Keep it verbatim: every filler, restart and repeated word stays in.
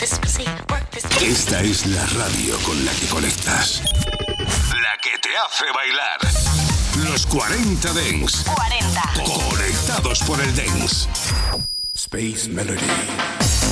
Esta es la radio con la que conectas. La que te hace bailar. Los cuarenta Dance. cuarenta. Conectados por el Dance. Space Melody.